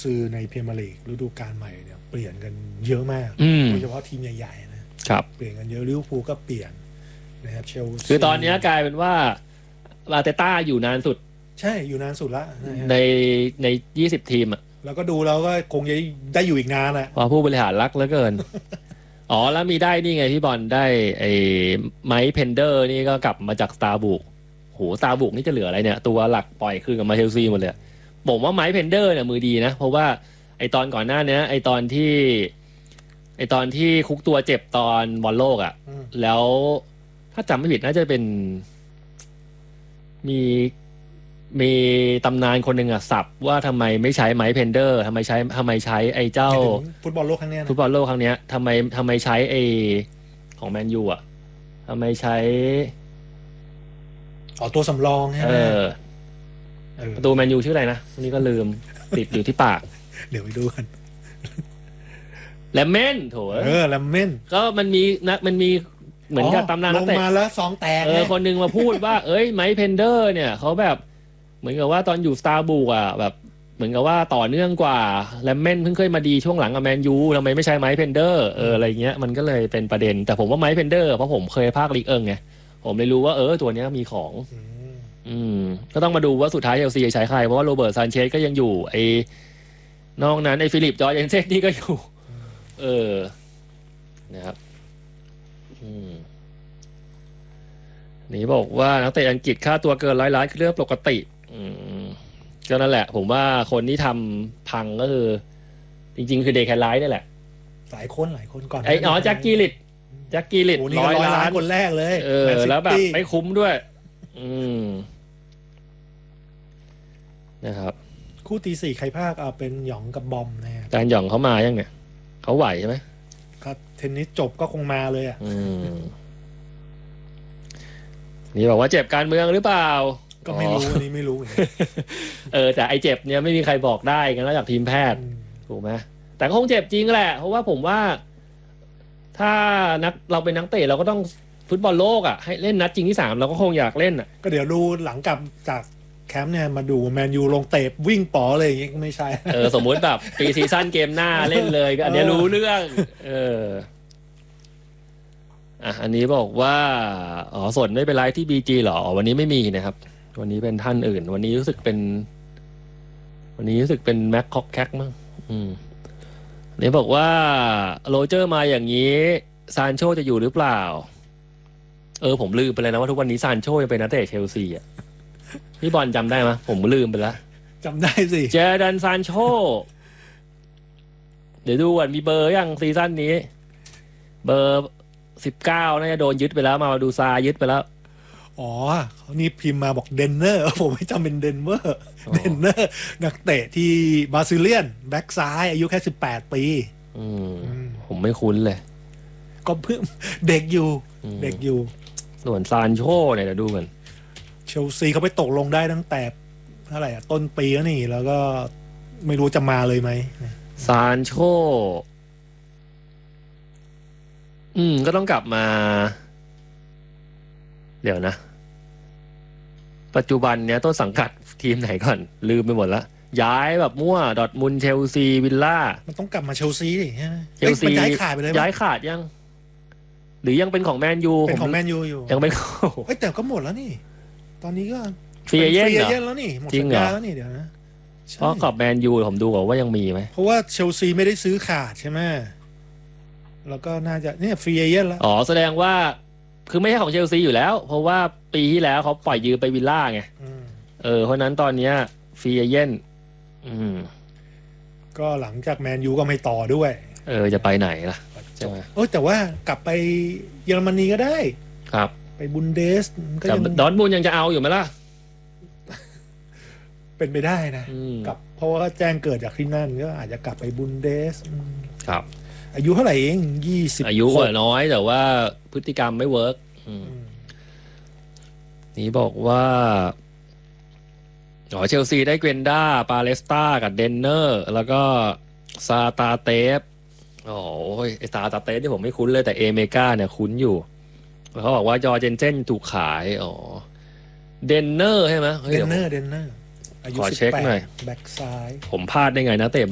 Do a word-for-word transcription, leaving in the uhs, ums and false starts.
ซือในพรีเมียร์ลีกฤดูกาลใหม่เนี่ยเปลี่ยนกันเยอะมากโดยเฉพาะทีมใหญ่ๆนะครับเปลี่ยนกันเยอะลิเวอร์พูลก็เปลี่ยนนะครับเชลซีคือตอนนี้กลายเป็นว่าอาร์เตต้าอยู่นานสุดใช่อยู่นานสุดละในในยี่สิบทีมอ่ะแล้วก็ดูแล้วก็คงจะได้อยู่อีกนานแหละพอผู้บริหารรักเหลือเกิน อ๋อแล้วมีได้นี่ไงพี่บอลได้ไอ้ไมค์เพนเดอร์นี่ก็กลับมาจากสตาร์บุกโหสตาร์บุกนี่จะเหลืออะไรเนี่ยตัวหลักปล่อยคืนกับมาเชลซีหมดเลยผมว่าไมค์เพนเดอร์เนี่ยมือดีนะเพราะว่าไอ้ตอนก่อนหน้านี้ไอ้ตอนที่ไอ้ตอนที่คุกตัวเจ็บตอนบอลโลกอ่ะแล้วถ้าจำไม่ผิดน่าจะเป็นมีมีตำนานคนหนึ่งอ่ะสับว่าทำไมไม่ใช้ไมค์เพนเดอร์ทำไมใช้ทำไมใช้ไอ้เจ้าฟุตบอลโลกครั้งนี้ฟุตบอลโลกครั้งนี้ทำไมทำไมใช้ไอ้ของแมนยูอ่ะทำไมใช้อ๋อตัวสำรองใช่ไหมเออตัวแมนยูชื่ออะไรนะวันนี้ก็ลืมติดอยู่ที่ปากเดี๋ยวไปดูกันแลมเมนโถเออแลมเมนก็มันมีนะมันมีเหมือนกับตำนานนักเตะลงมาแล้วสองแตกเออคนนึงมาพูดว่าเอ้ยไมค์เพนเดอร์เนี่ยเขาแบบเหมือนกับว่าตอนอยู่สตาร์บุกอ่ะแบบเหมือนกับว่าต่อเนื่องกว่าแลมเมนเพิ่งเคยมาดีช่วงหลังกับแมนยูทำไมไม่ใช้ไมค์เพนเดอร์เอออะไรเงี้ยมันก็เลยเป็นประเด็นแต่ผมว่าไมค์เพนเดอร์เพราะผมเคยพากลีกเอิงไงผมเลยรู้ว่าเออตัวเนี้ยมีของอืมก็ต้องมาดูว่าสุดท้ายเชลซีจะใช้ใครเพราะว่าโรเบิร์ตซานเชสก็ยังอยู่ไอ้นอกนั้นไอ้ฟิลิปจอร์เจนเซ่นนี่ก็อยู่เออนะครับอืมนี่บอกว่านักเตะอังกฤษค่าตัวเกินร้อยล้านคือเรื่องปกติอืมก็นั่นแหละผมว่าคนที่ทำพังก็คือจริงๆคือเดคแคนไลท์นี่แหละหลายคนหลายคนก่อนไอ้อ๋อแจ็คกีลิตแจ็คกีลิตร้อยล้านคนแรกเลยเออแล้วแบบไม่คุ้มด้วยอืมนะครับคู่ตีสี่ใครภาคเอาเป็นหยองกับบอมนะครับการหยองเขามายังไงเขาไหวใช่ไหมครับเทนนิสจบก็คงมาเลยอ่ะนี่บอกว่าเจ็บการเมืองหรือเปล่าก็ไม่รู้อันนี้ไม่รู้เออแต่ไอเจ็บเนี่ยไม่มีใครบอกได้กันนอกจากทีมแพทย์ถูกไหมแต่คงเจ็บจริงแหละเพราะว่าผมว่าถ้านักเราเป็นนักเตะเราก็ต้องฟุตบอลโลกอ่ะให้เล่นนัดจริงที่สามเราก็คงอยากเล่นอ่ะก็เดี๋ยวดูหลังกลับจากแคมป์เนี่ยมาดูแมนยูลงเตะวิ่งป๋อเลยอย่างงี้ไม่ใช่เออสมมุติแบบปีซีซั่นเกมหน้าเล่นเลยก็อันนี้รู้เรื่องเอออ่ะอันนี้บอกว่าอ๋อสนไม่เป็นไรที่บีจีหรอวันนี้ไม่มีนะครับวันนี้เป็นท่านอื่นวันนี้รู้สึกเป็นวันนี้รู้สึกเป็นแม็กคอกแคกมั้งอืมนี่บอกว่าโรเจอร์มาอย่างนี้ซานโชจะอยู่หรือเปล่าเออผมลืมไปเลยนะว่าทุกวันนี้ซานโชยังเป็นนักเตะเชลซีอ่ะพี่บอลจำได้ไหมผมลืมไปแล้วจำได้สิเจดันซานโชเดี๋ยวดูก่อนมีเบอร์ยังซีซั่นนี้เบอร์สิบเก้าน่าจะโดนยึดไปแล้วมาดูซายึดไปแล้วอ๋อเขานี่พิมพ์มาบอกเดนเนอร์ผมไม่จำเป็นเดนเวอร์เดนเนอร์นักเตะที่บราซิเลียนแบ็กซ้ายอายุแค่สิบแปดปีอืมผมไม่คุ้นเลยก็เพิ่งเด็กอยู่เด็กอยู่ส่วนซานโชเนี่ยเดี๋ยวดูกันเชลซีเขาไปตกลงได้ตั้งแต่เท่าไหร่อ่ะต้นปีแล้วนี่แล้วก็ไม่รู้จะมาเลยไหมซานโชอืมก็ต้องกลับมาเดี๋ยวนะปัจจุบันเนี้ยต้นสังกัดทีมไหนก่อนลืมไปหมดละย้ายแบบมั่วดอร์ทมุนด์เชลซีวิลล่ามันต้องกลับมาเชลซีดิเชลซีย้ายขาดไปเลยย้ายขาดยังหรือยังเป็นของแมนยูเป็นของแมนยูอยู่ยังเป็นเฮ้ยแต่ก็หมดแล้วนี่ตอนนี้ก็ฟรีเอเย่นแล้วนี่หมดสัญญาแล้วนี่เดี๋ยวนะเพราะกับแมนยูผมดูก่อนว่ายังมีไหมเพราะว่าเชลซีไม่ได้ซื้อขาดใช่ไหมแล้วก็น่าจะเนี่ยฟรีเอเย่นแล้วอ๋อแสดงว่าคือไม่ใช่ของเชลซีอยู่แล้วเพราะว่าปีที่แล้วเขาปล่อยยืมไปวิลล่าไงเออเพราะนั้นตอนเนี้ยฟรีเอเย่นอืมก็หลังจากแมนยูก็ไม่ต่อด้วยเออจะไปไหนล่ะใช่ไหมโอ้แต่ว่ากลับไปเยอรมนีก็ได้ครับไปบุนเดสก็ยังดอร์ทมุนด์ยังจะเอาอยู่ไหมล่ะเป็นไปได้นะกับเพราะว่าแจ้งเกิดจากที่นั่นก็อาจจะกลับไปบุนเดสครับอายุเท่าไหร่เองยี่สิบอายุน้อยแต่ว่าพฤติกรรมไม่เวิร์กนี่บอกว่าอ๋อเชลซีได้เกวนด้าปาเลสตากับเดนเนอร์แล้วก็ซาตาเตฟโอ้ยไอซาตาเตฟที่ผมไม่คุ้นเลยแต่เอเมกาเนี่ยคุ้นอยู่เขาบอกว่าจอร์เจนเซนถูกขายอ๋อเดนเนอร์ใช่ไหมเดนเนอร์เดนเนอร์อายุสิบแปดแบ็กซ้ายผมพลาดได้ไงนะเตะ